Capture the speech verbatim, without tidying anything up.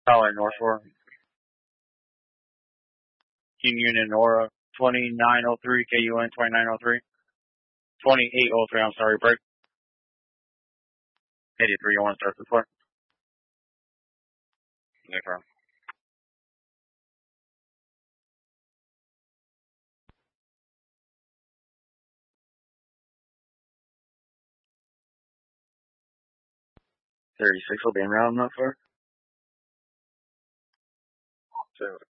Tower North four. Union and Aura, twenty-nine oh three, K U N twenty-nine oh three. twenty-eight oh three, I'm sorry, break. eighty-three, you want to start the four? No problem. thirty-six will be in round, not far. So